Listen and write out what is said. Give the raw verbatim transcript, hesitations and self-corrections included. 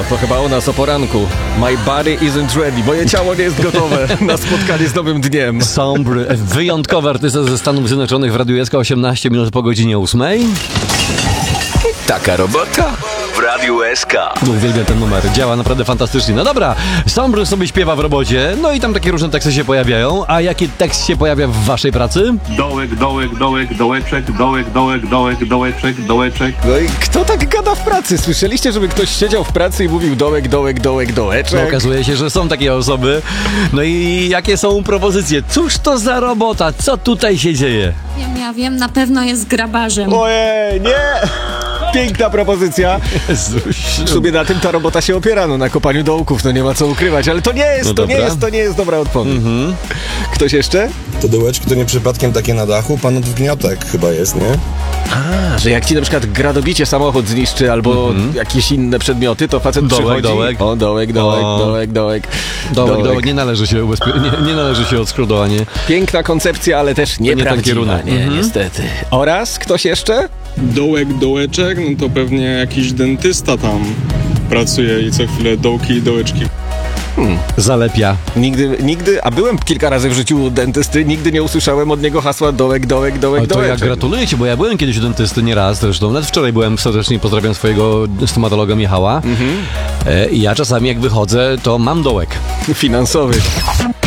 To chyba o nas o poranku. My body isn't ready. Moje ciało nie jest gotowe na spotkanie z nowym dniem. Sombry, wyjątkowy artysta ze Stanów Zjednoczonych w Radiu S K, osiemnaście minut po godzinie ósmej. Taka robota w Radiu S K. Uwielbiam ten numer, działa naprawdę fantastycznie. No dobra, Sombry sobie śpiewa w robocie, no i tam takie różne teksty się pojawiają. A jaki tekst się pojawia w waszej pracy? Dołek, dołek, dołek, dołeczek, dołek, dołek, dołek, dołeczek, dołeczek. No i kto tak gada w pracy? Słyszeliście, żeby ktoś siedział w pracy i mówił dołek, dołek, dołek, dołeczek? No, okazuje się, że są takie osoby. No i jakie są propozycje? Cóż to za robota? Co tutaj się dzieje? Wiem, ja wiem, na pewno jest grabarzem. Ojej, nie! Piękna propozycja. W sumie na tym ta robota się opiera, no na kopaniu dołków, no nie ma co ukrywać, ale to nie jest, No to nie dobra. jest, to nie jest dobra odpowiedź. Mhm. Ktoś jeszcze? Te dołeczki to nie przypadkiem takie na dachu panów gniotek chyba jest, nie? A, że jak ci na przykład gradobicie samochód zniszczy albo jakieś inne przedmioty, to facet Dołek, przychodzi... dołek. O, dołek, dołek, O. dołek, dołek, Dołek, dołek, nie należy się ubezpie- nie, nie należy się odskrodowanie. Piękna koncepcja, ale też nie ten nieprawdziwa. kierunek. Nie, Mhm. niestety. Oraz ktoś jeszcze? Dołek, dołeczek, no to pewnie jakiś dentysta tam pracuje i co chwilę dołki i dołeczki. Zalepia. Nigdy, nigdy, a byłem kilka razy w życiu u dentysty, nigdy nie usłyszałem od niego hasła dołek, dołek, dołek, Ale to ja dołeczek. gratuluję ci, bo ja byłem kiedyś u dentysty nieraz zresztą. Nawet wczoraj byłem serdecznie, pozdrawiam swojego stomatologa Michała. E, I ja czasami jak wychodzę, to mam dołek. Finansowy.